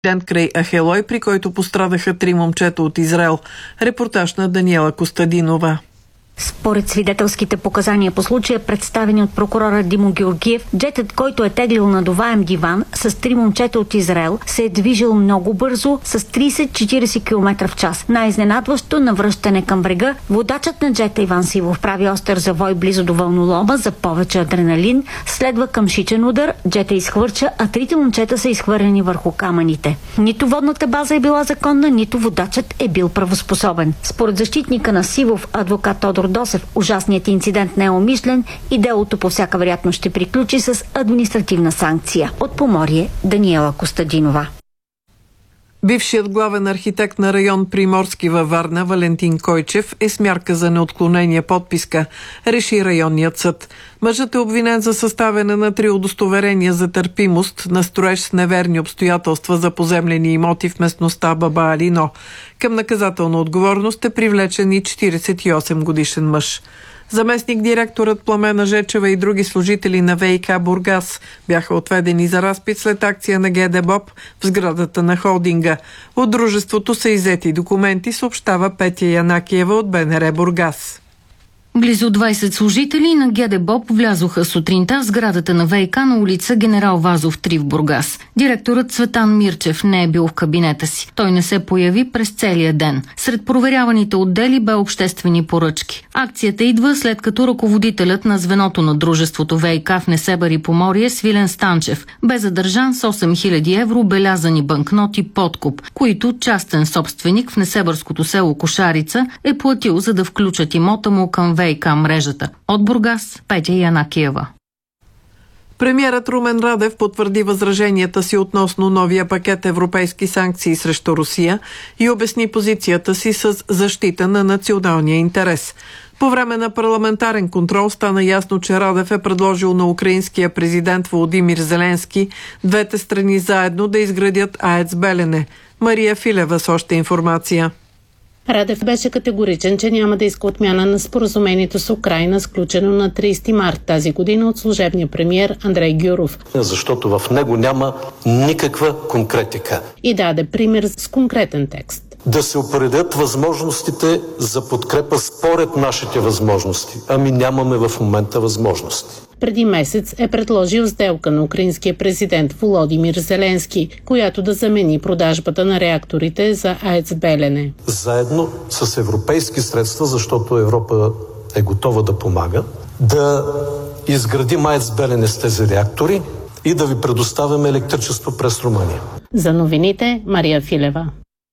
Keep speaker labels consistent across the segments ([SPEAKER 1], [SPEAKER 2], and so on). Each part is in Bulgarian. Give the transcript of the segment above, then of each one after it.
[SPEAKER 1] край Ахелой, при който пострадаха 3 момчета от Израел. Репортаж на Даниела Костадинова.
[SPEAKER 2] Според свидетелските показания по случая, представени от прокурора Димо Георгиев, джетът, който е теглил надуваем диван с 3 момчета от Израел, се е движил много бързо с 30-40 км в час. Най-изненадващо на връщане към брега, водачът на джета Иван Сивов прави остър завой близо до вълнолома за повече адреналин, следва къмшичен удар, джета изхвърча, а 3 момчета са изхвърлени върху камъните. Нито водната база е била законна, нито водачът е бил правоспособен. Според защитника на Сивов, адвокат Тодор Досев, ужасният инцидент не е умишлен и делото по всяка вероятност ще приключи с административна санкция. От Поморие, Даниела Костадинова.
[SPEAKER 1] Бившият главен архитект на район Приморски във Варна Валентин Койчев е с мярка за неотклонение подписка, реши районният съд. Мъжът е обвинен за съставяне на 3 удостоверения за търпимост на строеж с неверни обстоятелства за поземлени имоти в местността Баба Алино. Към наказателна отговорност е привлечен и 48 годишен мъж. Заместник-директорът Пламена Жечева и други служители на ВиК Бургас бяха отведени за разпит след акция на ГДБОП в сградата на холдинга. От дружеството са иззети документи, съобщава Петя Янакиева от БНР Бургас.
[SPEAKER 3] Близо 20 служители на ГДБОП влязоха сутринта в сградата на ВиК на улица Генерал Вазов 3 в Бургас. Директорът Цветан Мирчев не е бил в кабинета си. Той не се появи през целия ден. Сред проверяваните отдели бе обществени поръчки. Акцията идва след като ръководителят на звеното на дружеството ВиК в Несебър и Поморие Свилен Станчев бе задържан с 8000 евро белязани банкноти подкуп, които частен собственик в несебърското село Кошарица е платил, за да включат имота му към ВиК мрежата. От Бургас, Петя Янакиева.
[SPEAKER 1] Премиерът Румен Радев потвърди възраженията си относно новия пакет европейски санкции срещу Русия и обясни позицията си с защита на националния интерес. По време на парламентарен контрол стана ясно, че Радев е предложил на украинския президент Володимир Зеленски двете страни заедно да изградят АЕЦ Белене. Мария Филева с още информация.
[SPEAKER 4] Радев беше категоричен, че няма да иска отмяна на споразумението с Украйна, сключено на 30 март тази година от служебния премиер Андрей Гюров.
[SPEAKER 5] Защото в него няма никаква конкретика.
[SPEAKER 4] И даде пример с конкретен текст.
[SPEAKER 5] Да се определят възможностите за подкрепа според нашите възможности. Ами нямаме в момента възможности.
[SPEAKER 4] Преди месец е предложил сделка на украинския президент Володимир Зеленски, която да замени продажбата на реакторите за АЕЦ Белене.
[SPEAKER 5] Заедно с европейски средства, защото Европа е готова да помага, да изградим АЕЦ Белене с тези реактори и да ви предоставяме електричество през Румъния.
[SPEAKER 4] За новините, Мария Филева.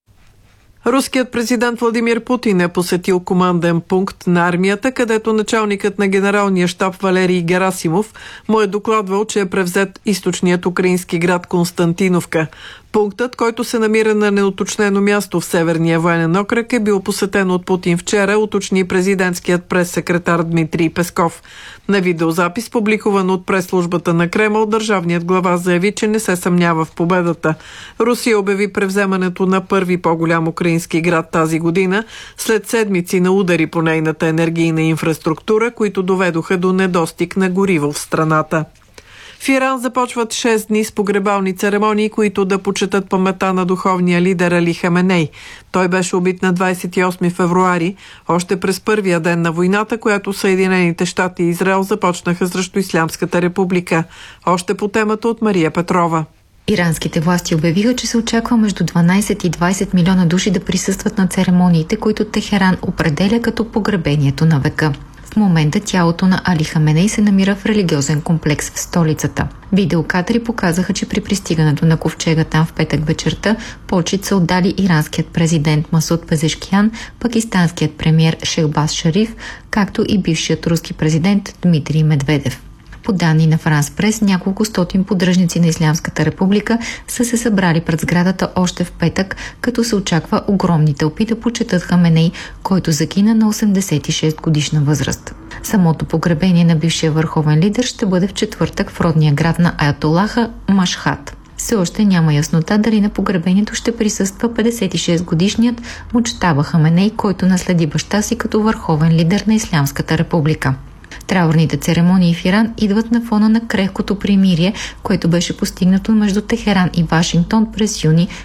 [SPEAKER 1] Руският президент Владимир Путин е посетил команден пункт на армията, където началникът на генералния щаб Валерий Герасимов му е докладвал, че е превзет източният украински град Константиновка. Пунктът, който се намира на неуточнено място в Северния военен окръг, е бил посетен от Путин вчера, уточни президентският прессекретар Дмитрий Песков. На видеозапис, публикуван от пресслужбата на Кремъл, държавният глава заяви, че не се съмнява в победата. Русия обяви превземането на първи по-голям украински град тази година, след седмици на удари по нейната енергийна инфраструктура, които доведоха до недостиг на гориво в страната. В Иран започват 6 дни с погребални церемонии, които да почетат паметта на духовния лидер Али Хаменей. Той беше убит на 28 февруари, още през първия ден на войната, която Съединените щати и Израел започнаха срещу Ислямската република. Още по темата от Мария Петрова.
[SPEAKER 6] Иранските власти обявиха, че се очаква между 12 и 20 милиона души да присъстват на церемониите, които Техеран определя като погребението на века. В момента тялото на Али Хаменей се намира в религиозен комплекс в столицата. Видеокадри показаха, че при пристигането на ковчега там в петък вечерта почит са отдали иранският президент Масуд Пезешкиян, пакистанският премиер Шехбаз Шариф, както и бившият руски президент Дмитрий Медведев. По данни на Франс Прес, няколко стотин поддръжници на Ислямската република са се събрали пред сградата още в петък, като се очаква огромни тълпи да почетат Хаменей, който загина на 86 годишна възраст. Самото погребение на бившия върховен лидер ще бъде в четвъртък в родния град на Аятолаха Машхад. Все още няма яснота дали на погребението ще присъства 56-годишният Муджтаба Хаменей, който наследи баща си като върховен лидер на Ислямската република. Траурните церемонии в Иран идват на фона на крехкото примирие, което беше постигнато между Техеран и Вашингтон през юни